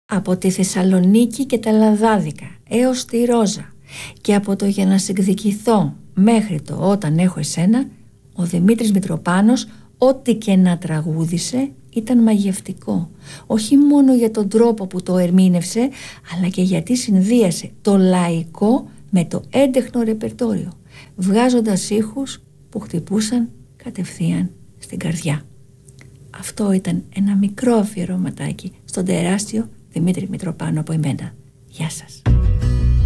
Από τη Θεσσαλονίκη και τα Λαδάδικα έως τη Ρόζα και από το «Για να σε εκδικηθώ» μέχρι το «Όταν έχω εσένα», ο Δημήτρης Μητροπάνος ό,τι και να τραγούδισε ήταν μαγευτικό. Όχι μόνο για τον τρόπο που το ερμήνευσε, αλλά και γιατί συνδύασε το λαϊκό με το έντεχνο ρεπερτόριο, βγάζοντας ήχους που χτυπούσαν κατευθείαν στην καρδιά. Αυτό ήταν ένα μικρό αφιερωματάκι στον τεράστιο Δημήτρη Μητροπάνο από εμένα. Γεια σας.